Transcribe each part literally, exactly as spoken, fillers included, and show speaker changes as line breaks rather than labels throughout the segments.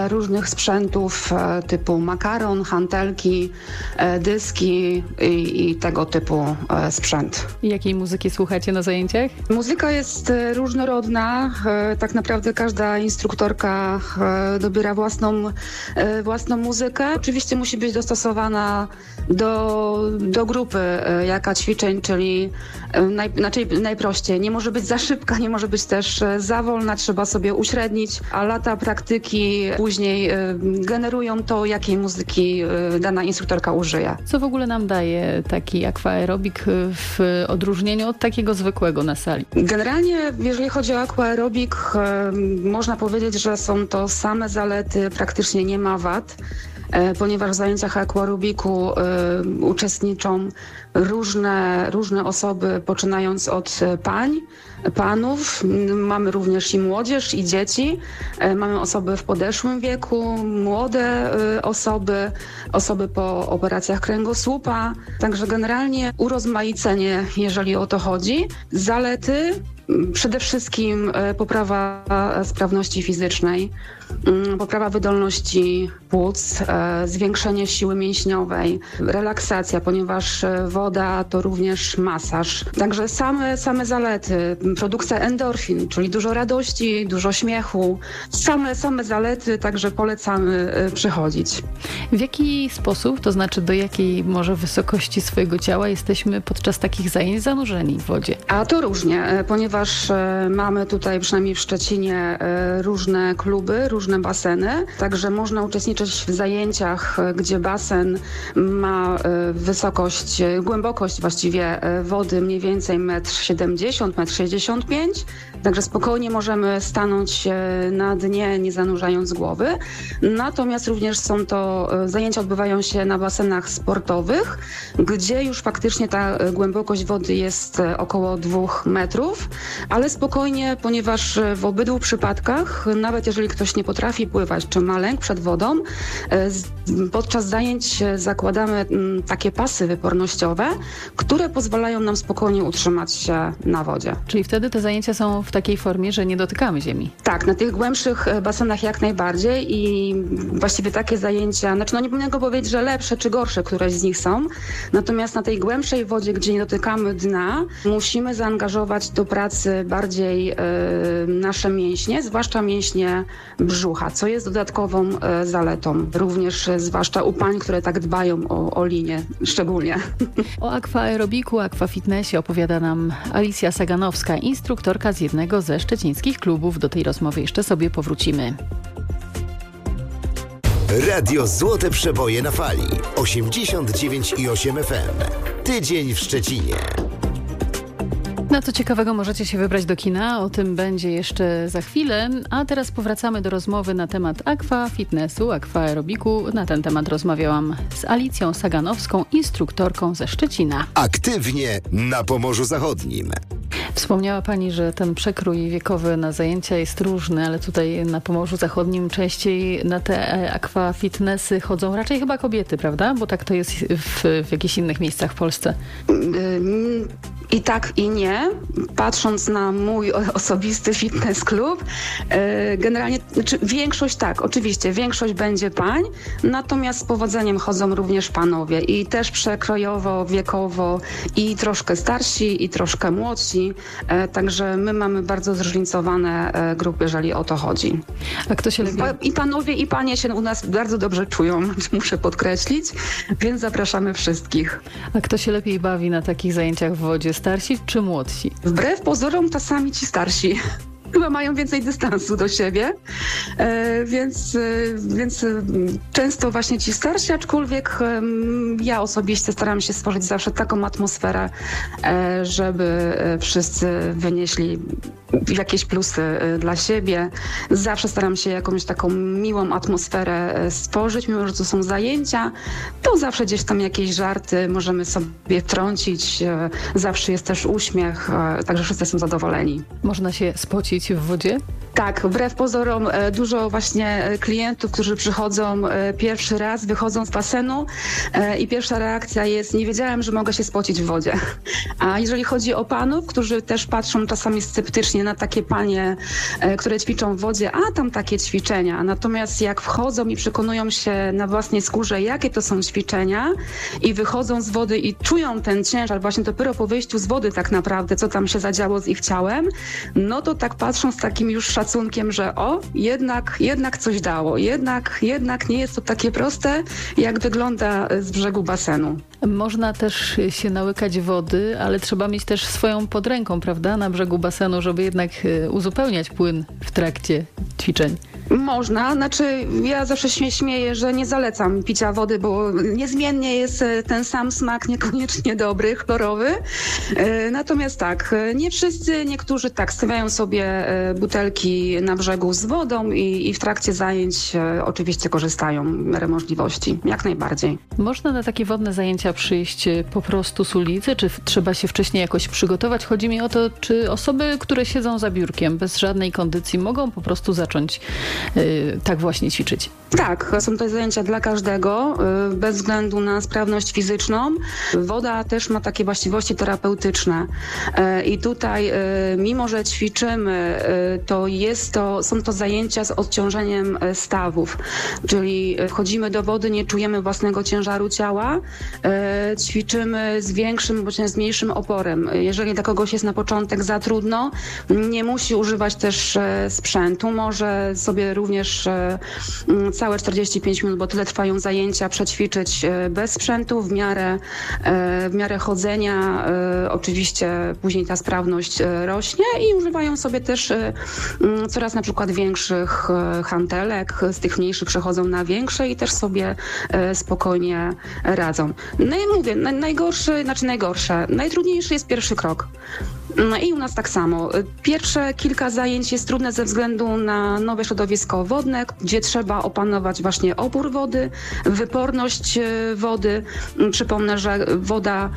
różnych sprzętów typu makaron, hantelki, dyski i, i tego typu sprzęt.
I jakiej muzyki słuchacie na zajęciach?
Muzyka jest różnorodna. Tak naprawdę każda instruktorka dobiera własną, własną muzykę. Oczywiście musi być dostosowana do, do grupy, jaka ćwiczeń, czyli naj, znaczy najprościej. Nie może być za szybka, nie może być też za wolna, trzeba sobie uśrednić, a lata praktyki później generują to, jakiej muzyki dana instruktorka użyje.
Co w ogóle nam daje taki aquaerobik w odróżnieniu od takiego zwykłego na sali?
Generalnie, jeżeli chodzi o aquaerobik, można powiedzieć, że są to same zalety, praktycznie nie ma wad, ponieważ w zajęciach aquarobiku uczestniczą różne, różne osoby, poczynając od pań, panów. Mamy również i młodzież, i dzieci. Mamy osoby w podeszłym wieku, młode osoby, osoby po operacjach kręgosłupa. Także generalnie urozmaicenie, jeżeli o to chodzi. Zalety przede wszystkim poprawa sprawności fizycznej, poprawa wydolności płuc, zwiększenie siły mięśniowej, relaksacja, ponieważ woda to również masaż. Także same, same zalety, produkcja endorfin, czyli dużo radości, dużo śmiechu, same, same zalety, także polecamy przychodzić.
W jaki sposób, to znaczy do jakiej może wysokości swojego ciała jesteśmy podczas takich zajęć zanurzeni w wodzie?
A to różnie, ponieważ mamy tutaj przynajmniej w Szczecinie różne kluby, różne baseny, także można uczestniczyć w zajęciach, gdzie basen ma wysokość, głębokość właściwie wody mniej więcej metr siedemdziesiąt, metr sześćdziesiąt pięć, także spokojnie możemy stanąć na dnie, nie zanurzając głowy. Natomiast również są to zajęcia, odbywają się na basenach sportowych, gdzie już faktycznie ta głębokość wody jest około dwóch metrów, ale spokojnie, ponieważ w obydwu przypadkach, nawet jeżeli ktoś nie potrafi pływać, czy ma lęk przed wodą, podczas zajęć zakładamy takie pasy wypornościowe, które pozwalają nam spokojnie utrzymać się na wodzie.
Czyli wtedy te zajęcia są w takiej formie, że nie dotykamy ziemi?
Tak, na tych głębszych basenach jak najbardziej i właściwie takie zajęcia, znaczy no nie powinnam powiedzieć, że lepsze czy gorsze któreś z nich są, natomiast na tej głębszej wodzie, gdzie nie dotykamy dna, musimy zaangażować do pracy bardziej y, nasze mięśnie, zwłaszcza mięśnie brzucha, co jest dodatkową y, zaletą, również y, zwłaszcza u pań, które tak dbają o, o linię szczególnie.
O aquaerobiku, aquafitnessie opowiada nam Alicja Saganowska, instruktorka z jednego ze szczecińskich klubów. Do tej rozmowy jeszcze sobie powrócimy.
Radio Złote Przeboje na fali osiemdziesiąt dziewięć i osiem F M. Tydzień w Szczecinie.
Na co ciekawego możecie się wybrać do kina, o tym będzie jeszcze za chwilę, a teraz powracamy do rozmowy na temat aquafitnessu, aquaerobiku. Na ten temat rozmawiałam z Alicją Saganowską, instruktorką ze Szczecina.
Aktywnie na Pomorzu Zachodnim.
Wspomniała Pani, że ten przekrój wiekowy na zajęcia jest różny, ale tutaj na Pomorzu Zachodnim częściej na te aquafitnessy chodzą raczej chyba kobiety, prawda? Bo tak to jest w, w jakichś innych miejscach w Polsce.
I tak, i nie. Patrząc na mój osobisty fitness klub, generalnie znaczy większość tak, oczywiście, większość będzie pań, natomiast z powodzeniem chodzą również panowie i też przekrojowo, wiekowo i troszkę starsi, i troszkę młodsi, także my mamy bardzo zróżnicowane grupy, jeżeli o to chodzi.
A kto się lepiej...
I panowie, i panie się u nas bardzo dobrze czują, muszę podkreślić, więc zapraszamy wszystkich.
A kto się lepiej bawi na takich zajęciach w wodzie? Starsi czy młodsi?
Wbrew pozorom czasami ci starsi. Chyba mają więcej dystansu do siebie, e, więc, e, więc e, często właśnie ci starsi, aczkolwiek e, ja osobiście staram się stworzyć zawsze taką atmosferę, e, żeby e, wszyscy wynieśli jakieś plusy e, dla siebie. Zawsze staram się jakąś taką miłą atmosferę e, stworzyć, mimo że to są zajęcia, to zawsze gdzieś tam jakieś żarty możemy sobie wtrącić, e, zawsze jest też uśmiech, e, także wszyscy są zadowoleni.
Można się spocić w wodzie?
Tak, wbrew pozorom dużo właśnie klientów, którzy przychodzą pierwszy raz, wychodzą z basenu i pierwsza reakcja jest: nie wiedziałem, że mogę się spocić w wodzie. A jeżeli chodzi o panów, którzy też patrzą czasami sceptycznie właśnie na takie panie, e, które ćwiczą w wodzie, a tam takie ćwiczenia. Natomiast jak wchodzą i przekonują się na własnej skórze, jakie to są ćwiczenia i wychodzą z wody i czują ten ciężar właśnie dopiero po wyjściu z wody tak naprawdę, co tam się zadziało z ich ciałem, no to tak patrzą z takim już szacunkiem, że o, jednak, jednak coś dało, jednak, jednak nie jest to takie proste, jak wygląda z brzegu basenu.
Można też się nałykać wody, ale trzeba mieć też swoją pod ręką, prawda, na brzegu basenu, żeby jednak uzupełniać płyn w trakcie ćwiczeń.
Można, znaczy ja zawsze się śmieję, że nie zalecam picia wody, bo niezmiennie jest ten sam smak, niekoniecznie dobry, chlorowy. Natomiast tak, nie wszyscy, niektórzy tak stawiają sobie butelki na brzegu z wodą i, i w trakcie zajęć oczywiście korzystają w miarę możliwości, jak najbardziej.
Można na takie wodne zajęcia przyjść po prostu z ulicy, czy trzeba się wcześniej jakoś przygotować? Chodzi mi o to, czy osoby, które siedzą za biurkiem bez żadnej kondycji, mogą po prostu zacząć yy, tak właśnie ćwiczyć?
Tak, są to zajęcia dla każdego, bez względu na sprawność fizyczną. Woda też ma takie właściwości terapeutyczne i tutaj, mimo że ćwiczymy, to jest to, są to zajęcia z odciążeniem stawów, czyli wchodzimy do wody, nie czujemy własnego ciężaru ciała, ćwiczymy z większym bądź z mniejszym oporem. Jeżeli dla kogoś jest na początek za trudno, nie musi używać też sprzętu, może sobie również całe czterdzieści pięć minut, bo tyle trwają zajęcia, przećwiczyć bez sprzętu, w miarę, w miarę chodzenia. Oczywiście później ta sprawność rośnie i używają sobie też coraz na przykład większych hantelek, z tych mniejszych przechodzą na większe i też sobie spokojnie radzą. No i mówię, najgorszy, znaczy najgorsze, najtrudniejszy jest pierwszy krok. No i u nas tak samo. Pierwsze kilka zajęć jest trudne ze względu na nowe środowisko wodne, gdzie trzeba opanować właśnie opór wody, wyporność wody. Przypomnę, że woda,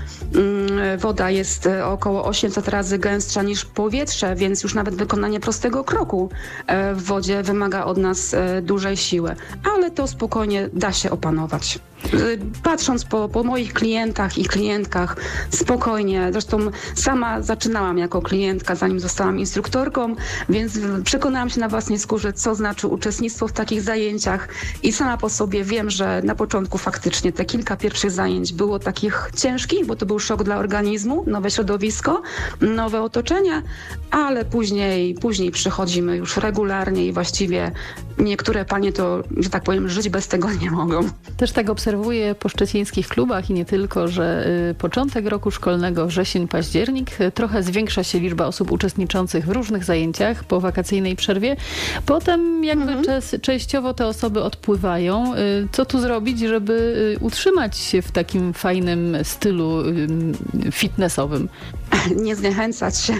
woda jest około osiemset razy gęstsza niż powietrze, więc już nawet wykonanie prostego kroku w wodzie wymaga od nas dużej siły. Ale to spokojnie da się opanować. Patrząc po, po moich klientach i klientkach, spokojnie, zresztą sama zaczynałam jako klientka, zanim zostałam instruktorką, więc przekonałam się na własnej skórze, co znaczy uczestnictwo w takich zajęciach i sama po sobie wiem, że na początku faktycznie te kilka pierwszych zajęć było takich ciężkich, bo to był szok dla organizmu, nowe środowisko, nowe otoczenie, ale później, później przychodzimy już regularnie i właściwie niektóre panie to, że tak powiem, żyć bez tego nie mogą.
Też tak obserwuję po szczecińskich klubach i nie tylko, że y, początek roku szkolnego, wrzesień, październik, y, trochę zwiększa się liczba osób uczestniczących w różnych zajęciach po wakacyjnej przerwie. Potem jakby mhm. czes, częściowo te osoby odpływają. Y, co tu zrobić, żeby y, utrzymać się w takim fajnym stylu y, fitnessowym?
Nie zniechęcać się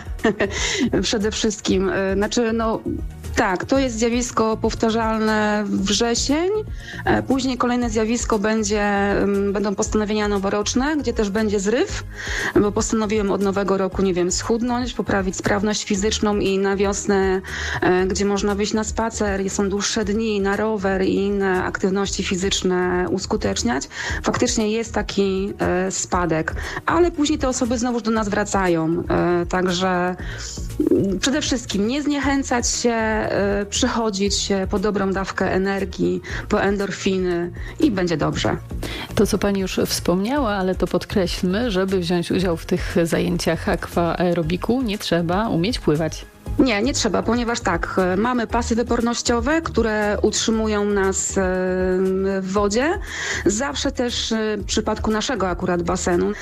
przede wszystkim. Znaczy, no tak, to jest zjawisko powtarzalne wrzesień. Później kolejne zjawisko będzie, będą postanowienia noworoczne, gdzie też będzie zryw, bo postanowiłem od nowego roku, nie wiem, schudnąć, poprawić sprawność fizyczną i na wiosnę, gdzie można wyjść na spacer, są dłuższe dni, na rower i inne aktywności fizyczne uskuteczniać. Faktycznie jest taki spadek, ale później te osoby znowu do nas wracają. Także przede wszystkim nie zniechęcać się, przychodzić po dobrą dawkę energii, po endorfiny i będzie dobrze.
To, co pani już wspomniała, ale to podkreślmy, żeby wziąć udział w tych zajęciach akwaerobiku, nie trzeba umieć pływać.
Nie, nie trzeba, ponieważ tak, mamy pasy wypornościowe, które utrzymują nas w wodzie. Zawsze też w przypadku naszego akurat basenu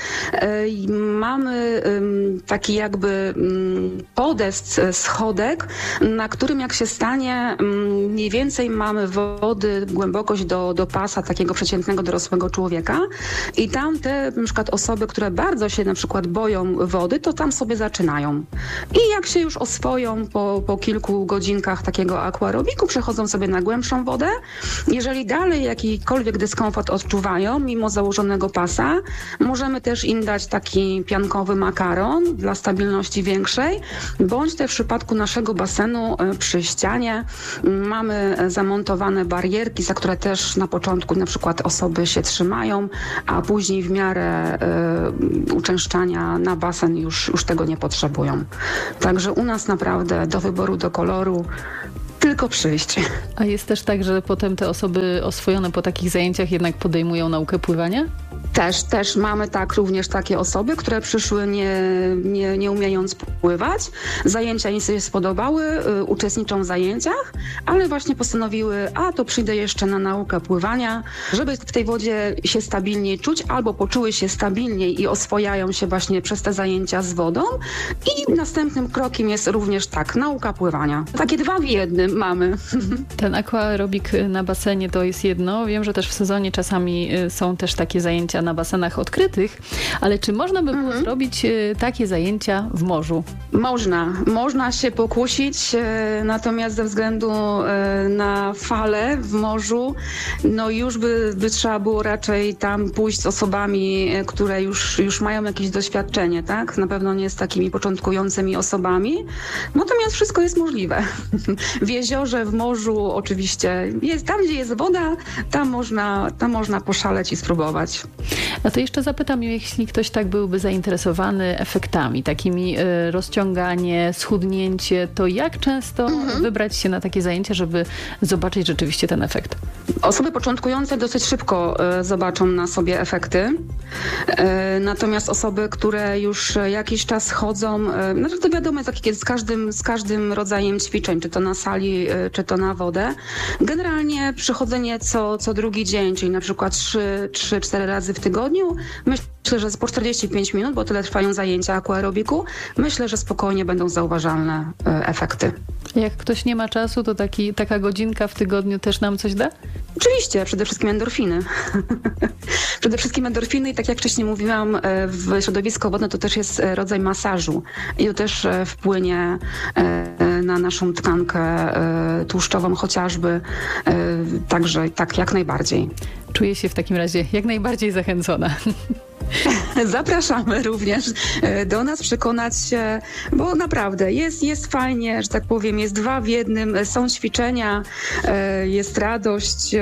mamy taki jakby podest, schodek, na którym jak się stanie, mniej więcej mamy wody, głębokość do, do pasa takiego przeciętnego dorosłego człowieka i tam te na przykład osoby, które bardzo się na przykład boją wody, to tam sobie zaczynają. I jak się już oswoją Po, po kilku godzinkach takiego akwarobiku, przechodzą sobie na głębszą wodę. Jeżeli dalej jakikolwiek dyskomfort odczuwają, mimo założonego pasa, możemy też im dać taki piankowy makaron dla stabilności większej, bądź też w przypadku naszego basenu przy ścianie mamy zamontowane barierki, za które też na początku na przykład osoby się trzymają, a później w miarę y, uczęszczania na basen już, już tego nie potrzebują. Także u nas naprawdę naprawdę do wyboru, do koloru. Tylko przyjść.
A jest też tak, że potem te osoby oswojone po takich zajęciach jednak podejmują naukę pływania?
Też, też mamy tak również takie osoby, które przyszły nie, nie, nie umiejąc pływać. Zajęcia im się spodobały, y, uczestniczą w zajęciach, ale właśnie postanowiły, a to przyjdę jeszcze na naukę pływania, żeby w tej wodzie się stabilniej czuć, albo poczuły się stabilniej i oswojają się właśnie przez te zajęcia z wodą. I następnym krokiem jest również tak, nauka pływania. Takie dwa w jednym mamy.
Ten aquaerobik na basenie to jest jedno. Wiem, że też w sezonie czasami są też takie zajęcia na basenach odkrytych, ale czy można by było mhm. zrobić takie zajęcia w morzu?
Można. Można się pokusić, natomiast ze względu na fale w morzu, no już by, by trzeba było raczej tam pójść z osobami, które już, już mają jakieś doświadczenie, tak? Na pewno nie z takimi początkującymi osobami. Natomiast wszystko jest możliwe. W jeziorze, w morzu oczywiście jest, tam gdzie jest woda, tam można, tam można poszaleć i spróbować.
A to jeszcze zapytam, jeśli ktoś tak byłby zainteresowany efektami, takimi y, rozciąganie, schudnięcie, to jak często mhm. wybrać się na takie zajęcia, żeby zobaczyć rzeczywiście ten efekt?
Osoby początkujące dosyć szybko y, zobaczą na sobie efekty, y, natomiast osoby, które już jakiś czas chodzą, y, no to wiadomo, jest z każdym, z każdym rodzajem ćwiczeń, czy to na sali, y, czy to na wodę. Generalnie przychodzenie co, co drugi dzień, czyli na przykład trzy cztery razy w tygodniu, myślę, że po czterdzieści pięć minut, bo tyle trwają zajęcia aquaerobiku, myślę, że spokojnie będą zauważalne y, efekty.
Jak ktoś nie ma czasu, to taki, taka godzinka w tygodniu też nam coś da?
Oczywiście, przede wszystkim endorfiny. Przede wszystkim endorfiny i tak jak wcześniej mówiłam, w środowisko wodne to też jest rodzaj masażu i to też wpłynie na naszą tkankę tłuszczową chociażby, także tak jak najbardziej.
Czuję się w takim razie jak najbardziej zachęcona.
Zapraszamy również do nas przekonać się, bo naprawdę jest, jest fajnie, że tak powiem, jest dwa w jednym, są ćwiczenia, jest radość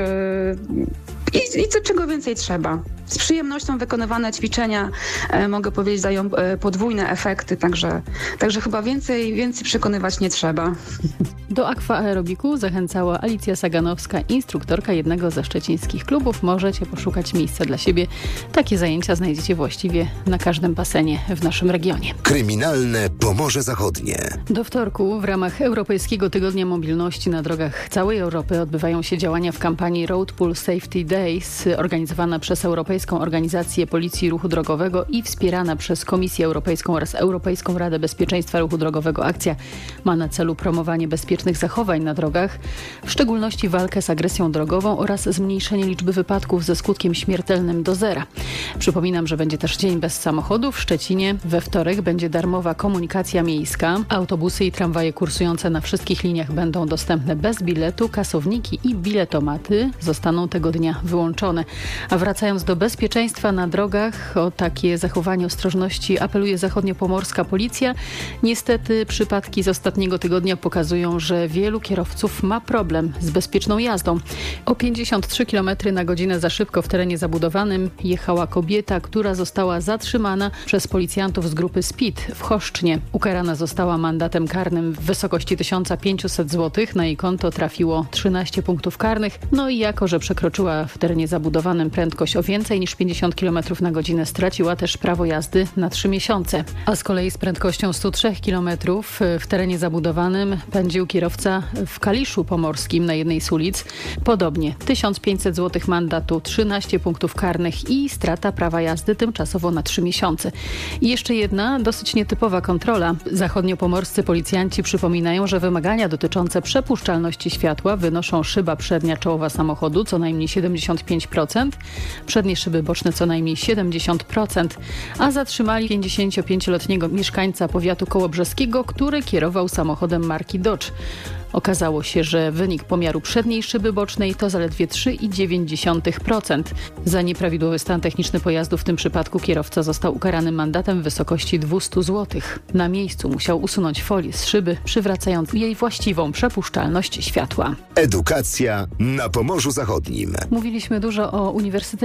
i, i co, czego więcej trzeba. Z przyjemnością wykonywane ćwiczenia, mogę powiedzieć, dają podwójne efekty, także, także chyba więcej, więcej przekonywać nie trzeba.
Do aquaerobiku zachęcała Alicja Saganowska, instruktorka jednego ze szczecińskich klubów. Możecie poszukać miejsca dla siebie. Takie zajęcia znajdziecie właściwie na każdym basenie w naszym regionie.
Kryminalne Pomorze Zachodnie.
Do wtorku w ramach Europejskiego Tygodnia Mobilności na drogach całej Europy odbywają się działania w kampanii Road Pool Safety Days, organizowana przez Europejską Organizację Policji Ruchu Drogowego i wspierana przez Komisję Europejską oraz Europejską Radę Bezpieczeństwa Ruchu Drogowego. Akcja ma na celu promowanie bezpiecznych zachowań na drogach, w szczególności walkę z agresją drogową oraz zmniejszenie liczby wypadków ze skutkiem śmiertelnym do zera. Przypominam, że będzie też Dzień bez samochodu. W Szczecinie we wtorek będzie darmowa komunikacja miejska. Autobusy i tramwaje kursujące na wszystkich liniach będą dostępne bez biletu. Kasowniki i biletomaty zostaną tego dnia wyłączone. A wracając do bezpieczeństwa na drogach, o takie zachowanie ostrożności apeluje zachodniopomorska policja. Niestety przypadki z ostatniego tygodnia pokazują, że wielu kierowców ma problem z bezpieczną jazdą. O pięćdziesiąt trzy kilometry na godzinę za szybko w terenie zabudowanym jechała kobieta, która została zatrzymana przez policjantów z grupy Speed w Choszcznie. Ukarana została mandatem karnym w wysokości tysiąc pięćset złotych. Na jej konto trafiło trzynaście punktów karnych. No i jako, że przekroczyła w terenie zabudowanym prędkość o więcej niż pięćdziesiąt kilometrów na godzinę, straciła też prawo jazdy na trzy miesiące. A z kolei z prędkością sto trzy kilometrów w terenie zabudowanym pędził kierowca w Kaliszu Pomorskim na jednej z ulic. Podobnie tysiąc pięćset złotych mandatu, trzynaście punktów karnych i strata prawa jazdy tymczasowo na trzy miesiące. I jeszcze jedna dosyć nietypowa kontrola. Zachodniopomorscy policjanci przypominają, że wymagania dotyczące przepuszczalności światła wynoszą szyba przednia czołowa samochodu co najmniej siedemdziesiąt pięć procent, przednie szyby boczne co najmniej siedemdziesiąt procent, a zatrzymali pięćdziesięciopięcioletniego mieszkańca powiatu kołobrzeskiego, który kierował samochodem marki Dodge. Okazało się, że wynik pomiaru przedniej szyby bocznej to zaledwie trzy przecinek dziewięć procent. Za nieprawidłowy stan techniczny pojazdu w tym przypadku kierowca został ukarany mandatem w wysokości dwieście złotych. Na miejscu musiał usunąć folię z szyby, przywracając jej właściwą przepuszczalność światła.
Edukacja na Pomorzu Zachodnim.
Mówiliśmy dużo o Uniwersytecie Szczecińskim.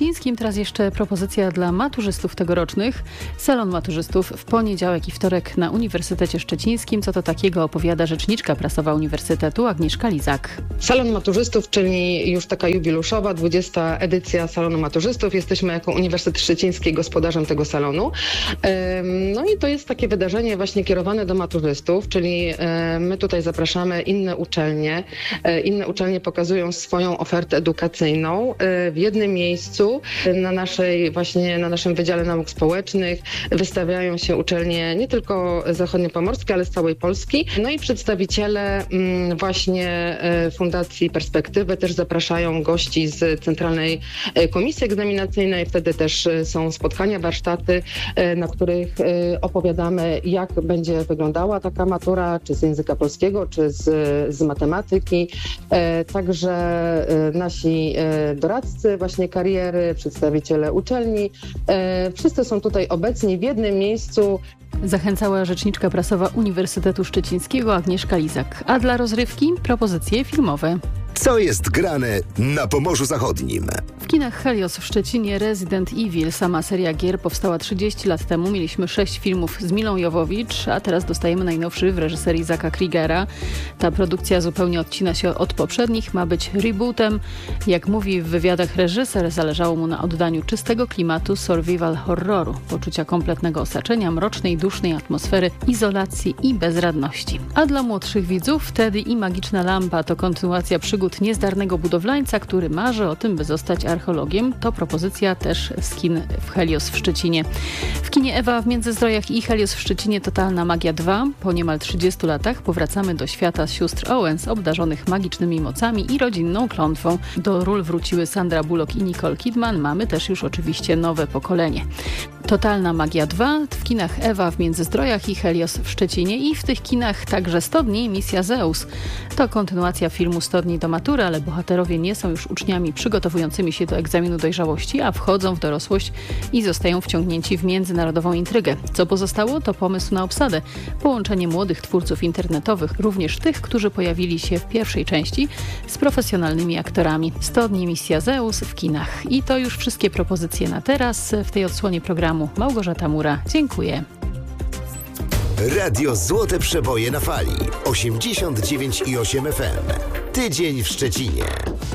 Szczecińskim. Teraz jeszcze propozycja dla maturzystów tegorocznych. Salon maturzystów w poniedziałek i wtorek na Uniwersytecie Szczecińskim. Co to takiego, opowiada rzeczniczka prasowa Uniwersytetu Agnieszka Lizak.
Salon maturzystów, czyli już taka jubiluszowa, dwudziesta edycja Salonu Maturzystów. Jesteśmy jako Uniwersytet Szczeciński gospodarzem tego salonu. No i to jest takie wydarzenie właśnie kierowane do maturzystów, czyli my tutaj zapraszamy inne uczelnie. Inne uczelnie pokazują swoją ofertę edukacyjną w jednym miejscu. Na naszej właśnie, na naszym Wydziale Nauk Społecznych wystawiają się uczelnie nie tylko zachodniopomorskie, ale z całej Polski. No i przedstawiciele właśnie Fundacji Perspektywy też zapraszają gości z Centralnej Komisji Egzaminacyjnej. Wtedy też są spotkania, warsztaty, na których opowiadamy, jak będzie wyglądała taka matura, czy z języka polskiego, czy z, z matematyki. Także nasi doradcy właśnie kariery, przedstawiciele uczelni, wszyscy są tutaj obecni w jednym miejscu.
Zachęcała rzeczniczka prasowa Uniwersytetu Szczecińskiego Agnieszka Lizak. A dla rozrywki propozycje filmowe.
Co jest grane na Pomorzu Zachodnim?
W kinach Helios w Szczecinie Resident Evil, sama seria gier, powstała trzydzieści lat temu. Mieliśmy sześć filmów z Milą Jowowicz, a teraz dostajemy najnowszy w reżyserii Zacka Krigera. Ta produkcja zupełnie odcina się od poprzednich, ma być rebootem. Jak mówi w wywiadach reżyser, zależało mu na oddaniu czystego klimatu survival horroru, poczucia kompletnego osaczenia, mrocznej, dusznej atmosfery, izolacji i bezradności. A dla młodszych widzów Teddy i magiczna lampa to kontynuacja przygód niezdarnego budowlańca, który marzy o tym, by zostać archeologiem. To propozycja też z kin w Helios w Szczecinie. W kinie Ewa w Międzyzdrojach i Helios w Szczecinie Totalna Magia dwa. Po niemal trzydziestu latach powracamy do świata sióstr Owens, obdarzonych magicznymi mocami i rodzinną klątwą. Do ról wróciły Sandra Bullock i Nicole Kidman. Mamy też już oczywiście nowe pokolenie. Totalna Magia dwa w kinach Ewa w Międzyzdrojach i Helios w Szczecinie i w tych kinach także sto dni Misja Zeus. To kontynuacja filmu sto dni do matury, ale bohaterowie nie są już uczniami przygotowującymi się do egzaminu dojrzałości, a wchodzą w dorosłość i zostają wciągnięci w międzynarodową intrygę. Co pozostało, to pomysł na obsadę. Połączenie młodych twórców internetowych, również tych, którzy pojawili się w pierwszej części, z profesjonalnymi aktorami. sto dni Misja Zeus w kinach. I to już wszystkie propozycje na teraz. W tej odsłonie programu Małgorzata Mura. Dziękuję.
Radio Złote Przeboje na fali osiemdziesiąt dziewięć i osiem F M. Tydzień w Szczecinie.